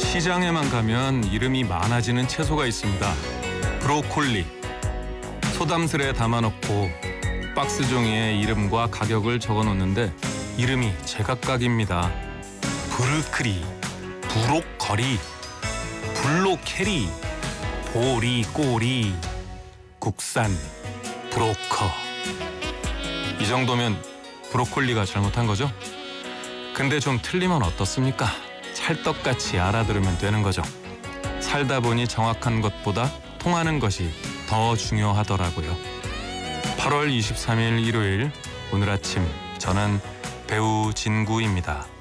시장에만 가면 이름이 많아지는 채소가 있습니다. 브로콜리. 소담스레 담아놓고 박스 종이에 이름과 가격을 적어놓는데 이름이 제각각입니다. 브르크리, 브로커리, 블로캐리, 보리꼬리, 국산, 브로커. 이 정도면 브로콜리가 잘못한 거죠? 근데 좀 틀리면 어떻습니까? 찰떡같이 알아들으면 되는 거죠. 살다 보니 정확한 것보다 통하는 것이 더 중요하더라고요. 8월 23일 일요일, 오늘 아침 저는 배우 진구입니다.